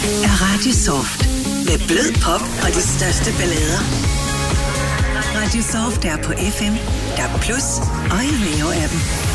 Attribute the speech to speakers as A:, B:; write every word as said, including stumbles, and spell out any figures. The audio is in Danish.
A: er Radio Soft. Med blød pop og de største ballader. Radio Soft er på F M, D A B plus og i Veo-appen.